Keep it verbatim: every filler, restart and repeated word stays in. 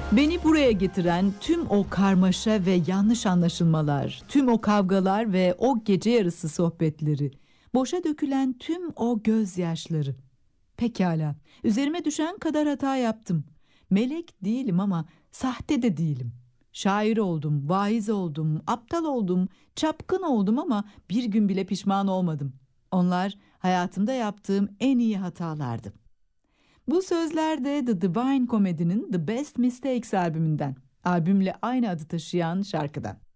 Beni buraya getiren tüm o karmaşa ve yanlış anlaşılmalar, tüm o kavgalar ve o gece yarısı sohbetleri, boşa dökülen tüm o gözyaşları. Pekala, üzerime düşen kadar hata yaptım. Melek değilim ama sahte de değilim. Şair oldum, vaiz oldum, aptal oldum, çapkın oldum ama bir gün bile pişman olmadım. Onlar hayatımda yaptığım en iyi hatalardı. Bu sözler de The Divine Comedy'nin The Best Mistakes albümünden. Albümle aynı adı taşıyan şarkıdan.